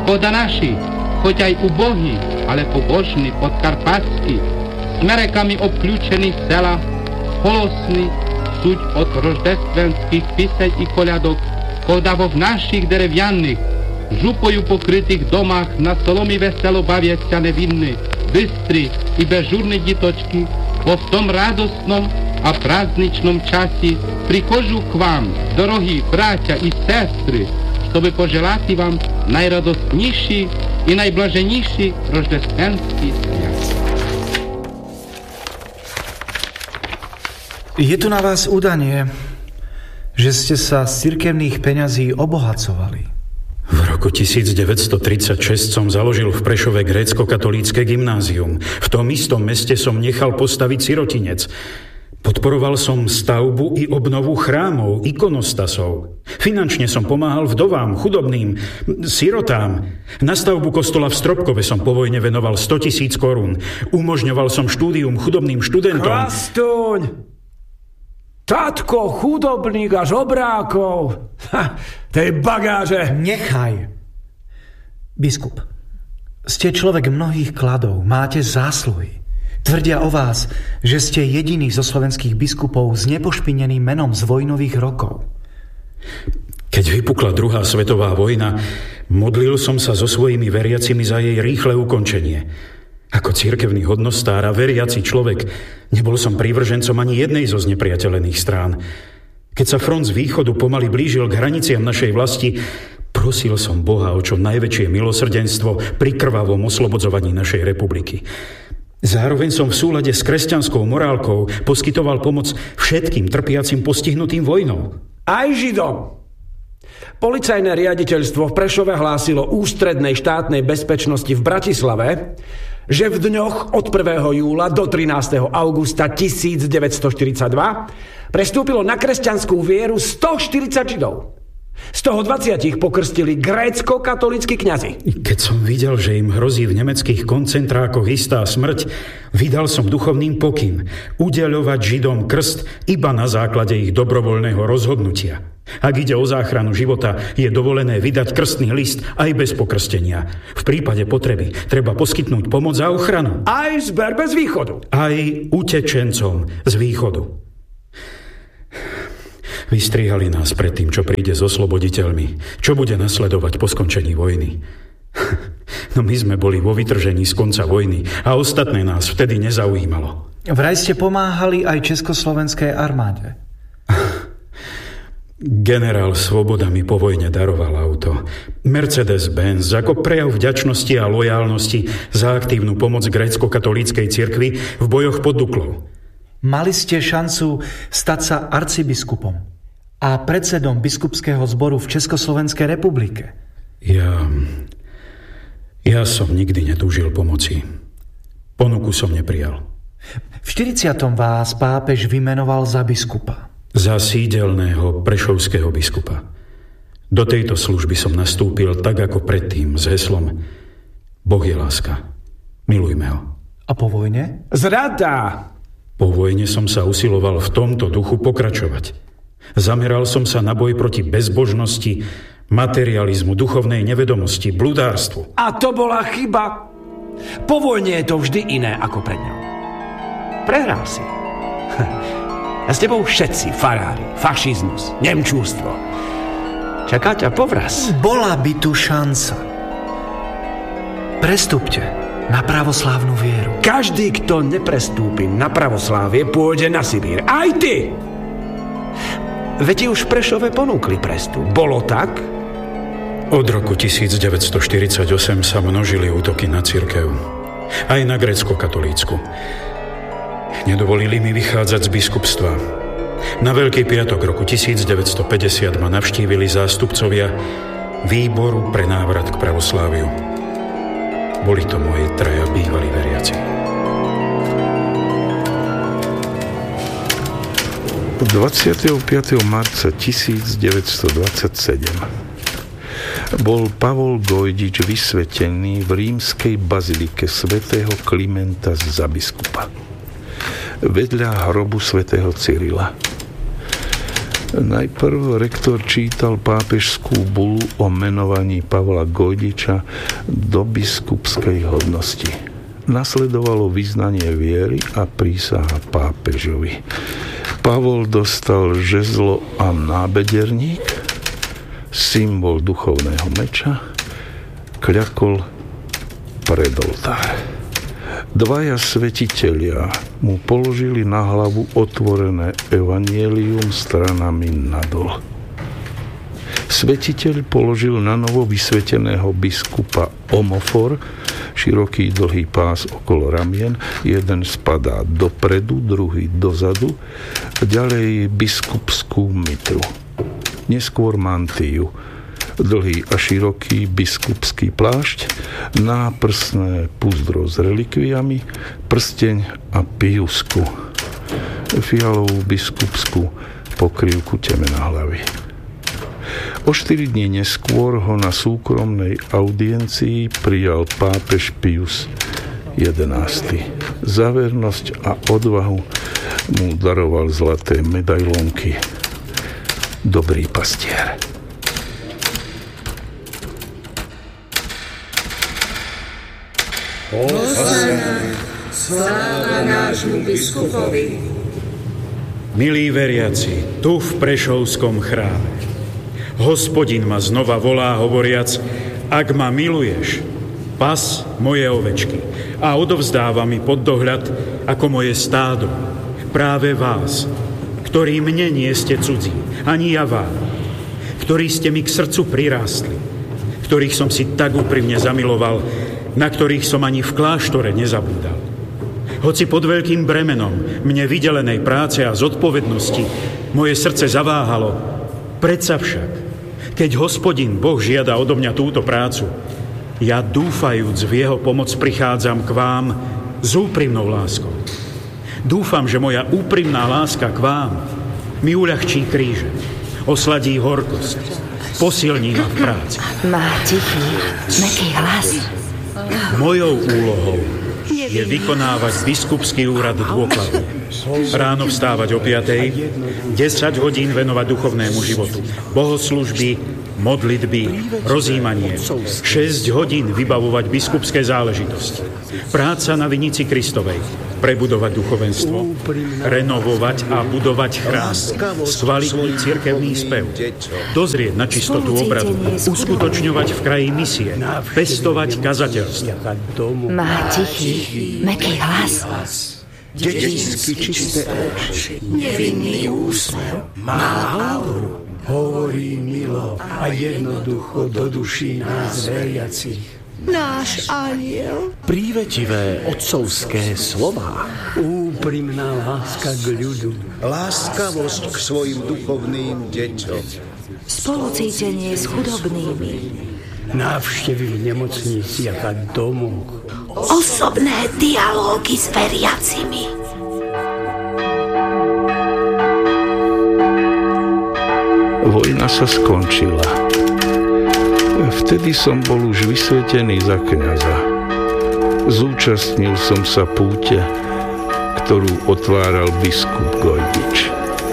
Koda naši, choď aj ubohí, ale pobožný podkarpatsky, smerekami obklúčený sela, holosný, suď od roždestvenských piseň i koľadok, koda v našich dereviannych, župою pokrytých domách na solomy veselo baviec sa nevinný, bystri i bežurní ditočky, vo v tom radostnom a prázdničnom časi prichožu k vám, dorohí bratia i sestry, чтобы poželáti vám najradostnejší i najblaženejší roždestvenský sviat. Je tu na vás udanie, že ste sa z cirkevných peňazí obohacovali. V roku 1936 som založil v Prešove grécko-katolícke gymnázium. V tom istom meste som nechal postaviť sirotinec. Podporoval som stavbu i obnovu chrámov, ikonostasov. Finančne som pomáhal vdovám, chudobným, sirotám. Na stavbu kostola v Stropkove som po vojne venoval 100 000 korún. Umožňoval som štúdium chudobným študentom. Krastuň! Tatko chudobných a žobrákov! Tej bagáže! Nechaj! Biskup, ste človek mnohých kladov, máte zásluhy. Tvrdia o vás, že ste jediný zo slovenských biskupov s nepošpineným menom z vojnových rokov. Keď vypukla druhá svetová vojna, modlil som sa so svojimi veriacimi za jej rýchle ukončenie. Ako cirkevný hodnostár a veriaci človek nebol som prívržencom ani jednej zo znepriateľených strán. Keď sa front z východu pomaly blížil k hraniciam našej vlasti, prosil som Boha o čo najväčšie milosrdenstvo pri krvavom oslobodzovaní našej republiky. Zároveň som v súlade s kresťanskou morálkou poskytoval pomoc všetkým trpiacim postihnutým vojnou. Aj Židom! Policajné riaditeľstvo v Prešove hlásilo ústrednej štátnej bezpečnosti v Bratislave, že v dňoch od 1. júla do 13. augusta 1942 prestúpilo na kresťanskú vieru 140 Židov. Z toho 20 pokrstili grécko-katolícki kňazi. Keď som videl, že im hrozí v nemeckých koncentrákoch istá smrť, vydal som duchovným pokyn udeľovať Židom krst iba na základe ich dobrovoľného rozhodnutia. Ak ide o záchranu života, je dovolené vydať krstný list aj bez pokrstenia. V prípade potreby treba poskytnúť pomoc a ochranu. Aj zber bez východu. Aj utečencom z východu. Vystriehali nás pred tým, čo príde s osloboditeľmi, čo bude nasledovať po skončení vojny. No my sme boli vo vytržení z konca vojny a ostatné nás vtedy nezaujímalo. Vraj ste pomáhali aj československej armáde. Generál Svoboda mi po vojne daroval auto. Mercedes-Benz ako prejav vďačnosti a lojálnosti za aktívnu pomoc grécko-katolíckej cirkvi v bojoch pod Duklou. Mali ste šancu stať sa arcibiskupom a predsedom biskupského zboru v Československej republike. Ja som nikdy netúžil pomoci. Ponuku som neprijal. V 40. vás pápež vymenoval za biskupa. Za sídelného prešovského biskupa. Do tejto služby som nastúpil tak ako predtým s heslom Boh je láska. Milujme ho. A po vojne? Zrada! Po vojne som sa usiloval v tomto duchu pokračovať. Zameral som sa na boj proti bezbožnosti, materializmu, duchovnej nevedomosti, bludárstvu. A to bola chyba. Po vojne je to vždy iné ako pred ňou. Prehral si. A s tebou všetci farári, fašizmus, nemčústvo. Čaká ťa povraz. Bola by tu šanca. Prestúpte na pravoslávnu vieru. Každý, kto neprestúpi na pravoslávie, pôjde na Sibír. Aj ty! Veď ti už v Prešove ponúkli prestup. Bolo tak? Od roku 1948 sa množili útoky na cirkev. Aj na grécko-katolícku. Nedovolili mi vychádzať z biskupstva. Na Veľký piatok roku 1950 ma navštívili zástupcovia Výboru pre návrat k pravosláviu. Boli to moji traja bývalí veriaci. 25. marca 1927 bol Pavol Gojdič vysvetený v rímskej bazilike svätého Klimenta za biskupa vedľa hrobu svätého Cyrila. Najprv rektor čítal pápežskú bulu o menovaní Pavla Gojdiča do biskupskej hodnosti. Nasledovalo vyznanie viery a prísaha pápežovi. Pavol dostal žezlo a nábederník, symbol duchovného meča, kľakol pred oltár. Dvaja svetitelia mu položili na hlavu otvorené evanjelium stranami nadol. Svetiteľ položil na novo vysveteného biskupa omofor, široký dlhý pás okolo ramien, jeden spadá dopredu, druhý dozadu, ďalej biskupskú mitru, neskôr mantiu, dlhý a široký biskupský plášť, náprsné púzdro s relikviami, prsteň a pijusku, fialovú biskupskú pokrývku temena hlavy. O 4 dní neskôr ho na súkromnej audiencii prijal pápež Pius XI. Za vernosť a odvahu mu daroval zlaté medailónky. Dobrý pastier. Sláva nášmu biskupovi. Milí veriaci, tu v Prešovskom chráme, Hospodin ma znova volá, hovoriac: ak ma miluješ, pas moje ovečky a odovzdáva mi pod dohľad ako moje stádo. Práve vás, ktorí mne nie ste cudzí, ani ja vám, ktorí ste mi k srdcu prirástli, ktorých som si tak úprimne zamiloval, na ktorých som ani v kláštore nezabúdal. Hoci pod veľkým bremenom mne vydelenej práce a zodpovednosti moje srdce zaváhalo, predsa však, keď Hospodin Boh žiada odo mňa túto prácu, ja dúfajúc v jeho pomoc prichádzam k vám s úprimnou láskou. Dúfam, že moja úprimná láska k vám mi uľahčí kríže, osladí horkosť, posilní ma v práci. Má tichý, mäkký hlas. Mojou úlohou je vykonávať biskupský úrad dôkladne. Ráno vstávať o 5:00, 10 hodín venovať duchovnému životu, bohoslužby, modlitby, rozjímanie, 6 hodín vybavovať biskupské záležitosti, práca na vinici Kristovej, prebudovať duchovenstvo, renovovať a budovať chrám, skvalitniť cirkevný spev, dozrieť na čistotu obradu, uskutočňovať v kraji misie, pestovať kazateľstvo. Má tichý, mäkký hlas. Detinsky čisté oči, nevinný úsmev, má auru. Hovorí milo a jednoducho do duší nás veriacich. Náš aniel. Prívetivé otcovské slová. Úprimná láska k ľudu. Láskavosť k svojim duchovným deťom. Spolucítenie s chudobnými. Návštevy v nemocniciach a domoch. Osobné dialógy s veriacimi. Vojna sa skončila. Vtedy som bol už vysvetený za kňaza. Zúčastnil som sa púte, ktorú otváral biskup Gojdič.